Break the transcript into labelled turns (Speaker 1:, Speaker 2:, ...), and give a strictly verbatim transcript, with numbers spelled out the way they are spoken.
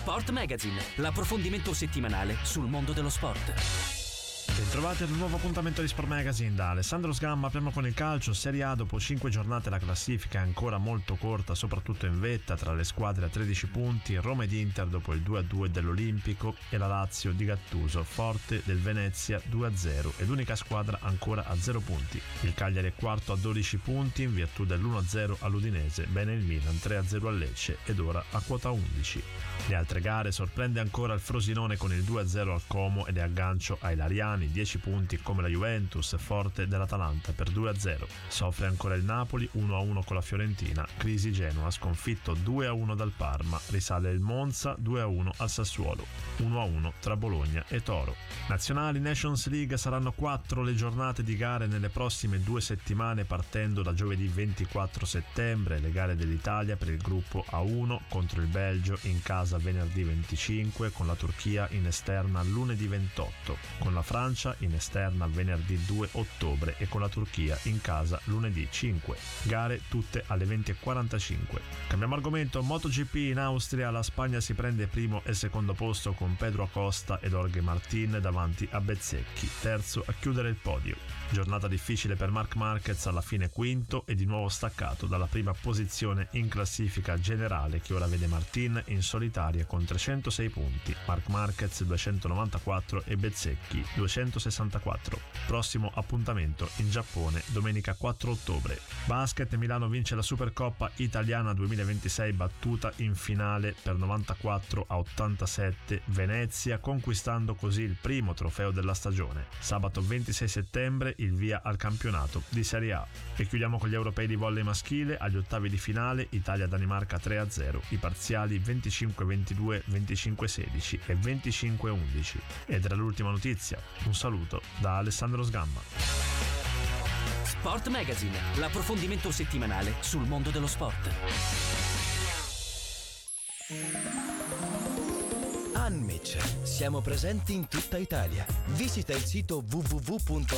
Speaker 1: Sport Magazine, l'approfondimento settimanale sul mondo dello sport.
Speaker 2: Bentrovati ad un nuovo appuntamento di Sport Magazine da Alessandro Sgamma. Apriamo con il calcio. Serie A. Dopo cinque giornate la classifica è ancora molto corta, soprattutto in vetta tra le squadre a tredici punti. Roma ed Inter dopo il due a due dell'Olimpico e la Lazio di Gattuso forte del Venezia due a zero ed unica squadra ancora a zero punti. Il Cagliari è quarto a dodici punti in virtù dell'uno a zero all'Udinese, bene il Milan tre a zero a Lecce ed ora a quota undici. Le altre gare: sorprende ancora il Frosinone con il due a zero al Como ed è aggancio ai Lariani, dieci punti come la Juventus, forte dell'Atalanta per due a zero. Soffre ancora il Napoli uno a uno con la Fiorentina, crisi Genoa, sconfitto due a uno dal Parma, risale il Monza due a uno al Sassuolo, uno a uno tra Bologna e Toro. Nazionali. Nations League: saranno quattro le giornate di gare nelle prossime due settimane partendo da giovedì ventiquattro settembre, le gare dell'Italia per il gruppo A uno contro il Belgio in casa venerdì venticinque, con la Turchia in esterna lunedì ventotto, con la Francia in esterna venerdì due ottobre e con la Turchia in casa lunedì cinque. Gare tutte alle venti e quarantacinque. Cambiamo argomento. MotoGP in Austria: la Spagna si prende primo e secondo posto con Pedro Acosta ed Jorge Martin davanti a Bezzecchi, terzo a chiudere il podio. Giornata difficile per Marc Marquez, alla fine quinto e di nuovo staccato dalla prima posizione in classifica generale, che ora vede Martin in solitaria con trecentosei punti, Marc Marquez duecentonovantaquattro e Bezzecchi duecentosessantaquattro. Prossimo appuntamento in Giappone domenica quattro ottobre. Basket: Milano vince la Supercoppa Italiana duemilaventisei, battuta in finale per novantaquattro a ottantasette Venezia, conquistando così il primo trofeo della stagione. Sabato ventisei settembre il via al campionato di Serie A. E chiudiamo con gli europei di volley maschile. Agli ottavi di finale Italia-Danimarca tre a zero, i parziali venticinque ventidue, venticinque sedici e venticinque undici. Ed era l'ultima notizia. Un saluto da Alessandro Sgamma.
Speaker 1: Sport Magazine, l'approfondimento settimanale sul mondo dello sport.
Speaker 3: Anmic, siamo presenti in tutta Italia. Visita il sito w w w punto